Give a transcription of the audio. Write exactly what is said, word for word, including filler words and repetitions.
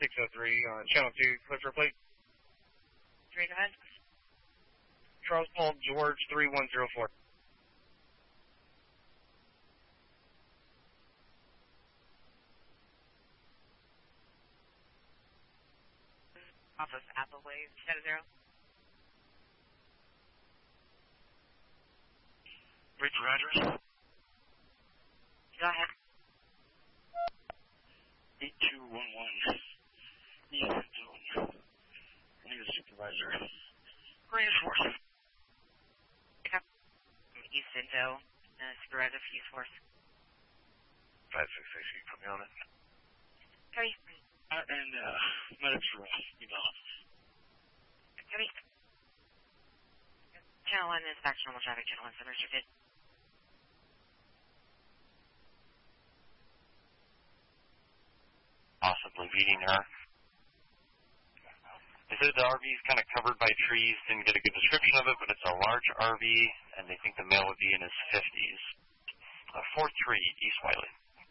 six oh three on Channel two, Clifford Plate. Three, go ahead. Charles Paul George three one zero four. Off of Appleway, seven zero. Reach your address. Go ahead. eight two one one. Eastern Zone. I need a supervisor. Reinforce. Eastern Zone, uh, supervisor for East Force. five six six, you put me on it. Copy. Uh, and, uh, medics for develop. Copy. Channel one is back to normal traffic, channel one, seven restricted. Possibly beating her. They said the R V is kind of covered by trees, didn't get a good description of it, but it's a large R V, and they think the male would be in his fifties. Uh, four three, East Wiley.